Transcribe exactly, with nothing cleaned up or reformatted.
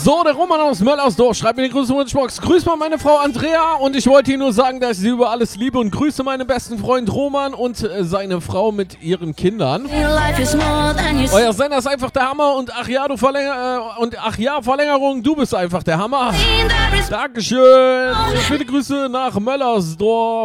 So, der Roman aus Möllersdorf schreibt mir die Grüße Wunschbox. Grüß mal meine Frau Andrea und ich wollte Ihnen nur sagen, dass ich Sie über alles liebe und grüße meinen besten Freund Roman und äh, seine Frau mit ihren Kindern. Euer Sender ist einfach der Hammer und ach ja, du Verlänger äh, und ach ja, Verlängerung, du bist einfach der Hammer. Dankeschön. Viele Grüße nach Möllersdorf.